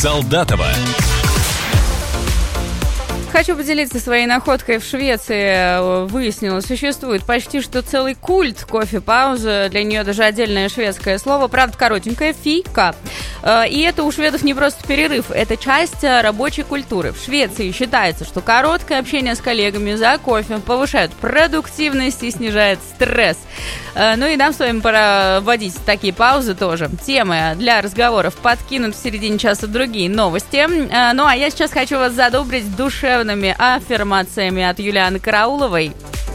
Солдатова. Хочу поделиться своей находкой. В Швеции выяснилось, существует почти что целый культ кофе-паузы. Для нее даже отдельное шведское слово, правда коротенькое, фика. И это у шведов не просто перерыв, это часть рабочей культуры. В Швеции считается, что короткое общение с коллегами за кофе повышает продуктивность и снижает стресс. Ну и нам с вами пора вводить такие паузы тоже. Темы для разговоров подкинут в середине часа другие новости. Ну а я сейчас хочу вас задобрить душевными аффирмациями от Юлианы Карауловой.